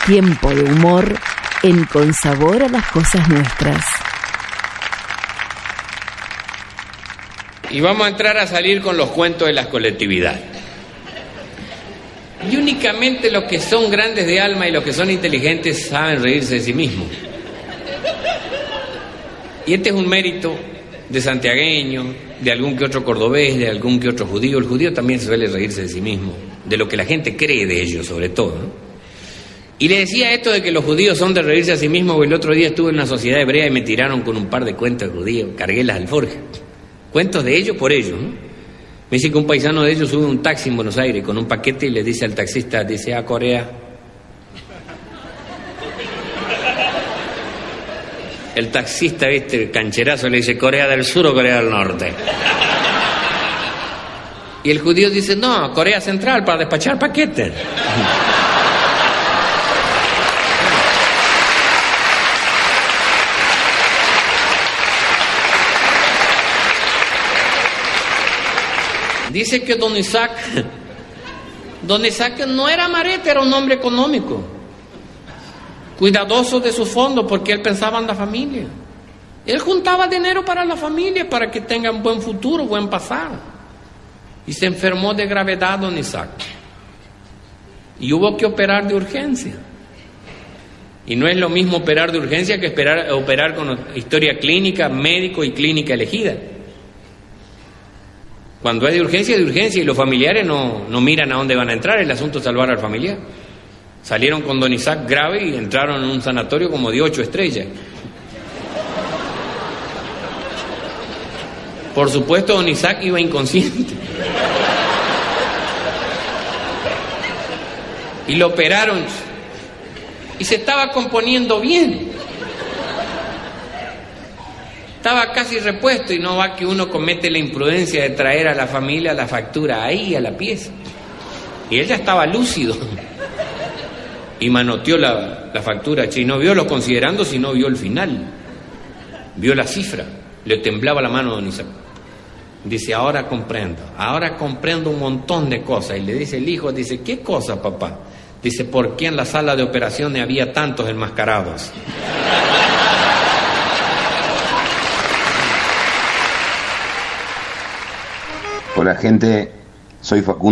Tiempo de humor en Con Sabor a las Cosas Nuestras. Y vamos a entrar a salir con los cuentos de las colectividades. Y únicamente los que son grandes de alma y los que son inteligentes saben reírse de sí mismos. Y este es un mérito de santiagueño, de algún que otro cordobés, de algún que otro judío. El judío también suele reírse de sí mismo, de lo que la gente cree de ellos, sobre todo, ¿no? Y le decía esto de que los judíos son de reírse a sí mismos, porque el otro día estuve en una sociedad hebrea y me tiraron con un par de cuentos de judíos, cargué las alforjas. Cuentos de ellos por ellos, ¿no? Me dice que un paisano de ellos sube un taxi en Buenos Aires con un paquete y le dice al taxista, dice, a Corea. El taxista, el cancherazo, le dice, ¿Corea del Sur o Corea del Norte? Y el judío dice, no, Corea Central, para despachar paquetes. Dice que don Isaac no era amarete, era un hombre económico, cuidadoso de sus fondos porque él pensaba en la familia. Él juntaba dinero para la familia, para que tengan buen futuro, buen pasado. Y se enfermó de gravedad don Isaac. Y hubo que operar de urgencia. Y no es lo mismo operar de urgencia que operar con historia clínica, médico y clínica elegida. Cuando es de urgencia y los familiares no miran a dónde van a entrar, el asunto es salvar al familiar. Salieron con don Isaac grave y entraron en un sanatorio como de 8 estrellas. Por supuesto, don Isaac iba inconsciente. Y lo operaron y se estaba componiendo bien. Estaba casi repuesto y no va que uno comete la imprudencia de traer a la familia la factura ahí, a la pieza. Y él ya estaba lúcido. Y manoteó la factura, y no vio los considerandos, sino vio el final. Vio la cifra. Le temblaba la mano a don Isaac. Dice, ahora comprendo un montón de cosas. Y le dice el hijo, dice, ¿qué cosa, papá? Dice, ¿por qué en la sala de operaciones había tantos enmascarados? Hola gente, soy Facundo.